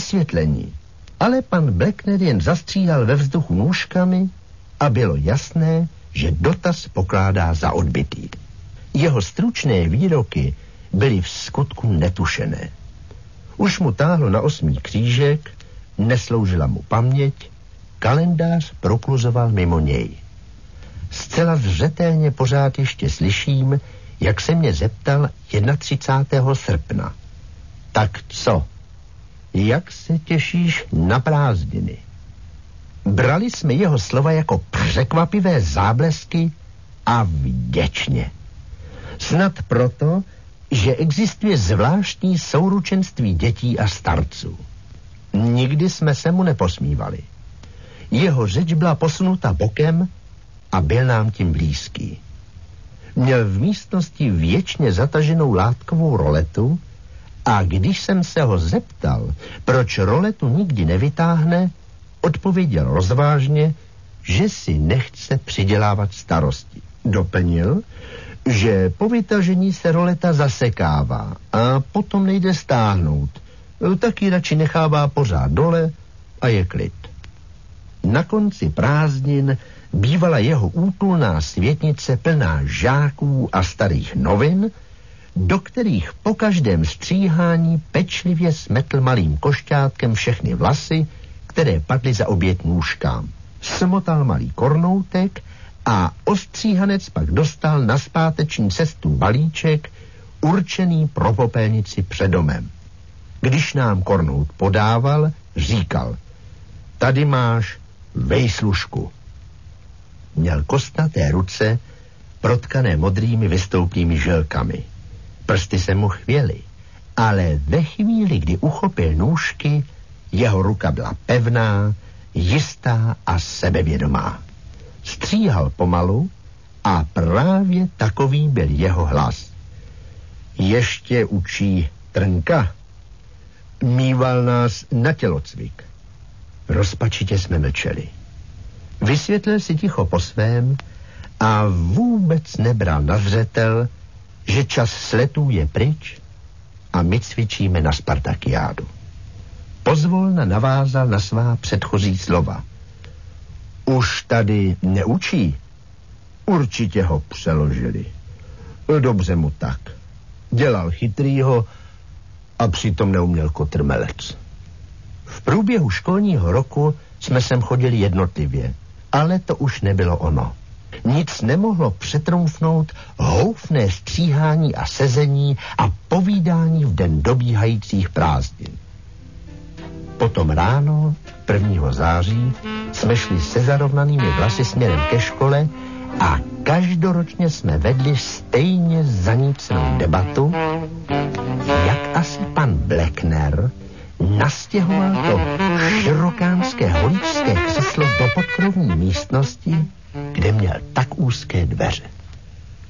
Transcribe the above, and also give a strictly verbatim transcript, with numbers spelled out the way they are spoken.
vysvětlení. Ale pan Blackner jen zastříhal ve vzduchu nůžkami a bylo jasné, že dotaz pokládá za odbytý. Jeho stručné výroky byly v skutku netušené. Už mu táhlo na osmý křížek, nesloužila mu paměť, kalendář prokluzoval mimo něj. Zcela zřetelně pořád ještě slyším, jak se mě zeptal třicátého prvního srpna. Tak co? Jak se těšíš na prázdniny? Brali jsme jeho slova jako překvapivé záblesky a vděčně. Snad proto, že existuje zvláštní souručenství dětí a starců. Nikdy jsme se mu neposmívali. Jeho řeč byla posunuta bokem a byl nám tím blízký. Měl v místnosti věčně zataženou látkovou roletu a když jsem se ho zeptal, proč roletu nikdy nevytáhne, odpověděl rozvážně, že si nechce přidělávat starosti. Doplnil, že po vytažení se roleta zasekává a potom nejde stáhnout. Taky radši nechává pořád dole a je klid. Na konci prázdnin bývala jeho útulná světnice plná žáků a starých novin, do kterých po každém stříhání pečlivě smetl malým košťátkem všechny vlasy, které padly za oběť nůžkám. Smotal malý kornoutek a ostříhanec pak dostal na zpáteční cestu balíček určený pro popelnici před domem. Když nám kornout podával, říkal: tady máš vejslušku. Měl kostnaté ruce, protkané modrými vystouplými žilkami. Prsty se mu chvěly, ale ve chvíli, kdy uchopil nůžky, jeho ruka byla pevná, jistá a sebevědomá. Stříhal pomalu a právě takový byl jeho hlas. Ještě učí trnka. Míval nás na tělocvik. Rozpačitě jsme mlčeli. Vysvětlil si ticho po svém a vůbec nebral na zřetel, že čas sletů je pryč a my cvičíme na Spartakiádu. Pozvolna navázal na svá předchozí slova. Už tady neučí? Určitě ho přeložili. Dobře mu tak. Dělal chytrýho a přitom neuměl kotrmelec. V průběhu školního roku jsme sem chodili jednotlivě, ale to už nebylo ono. Nic nemohlo přetrumfnout houfné stříhání a sezení a povídání v den dobíhajících prázdnin. Potom ráno, prvního září, jsme šli se zarovnanými vlasy směrem ke škole a každoročně jsme vedli stejně zanícenou debatu, jak asi pan Blackner nastěhoval to širokánské holičské křeslo do podkrovní místnosti, kde měl tak úzké dveře.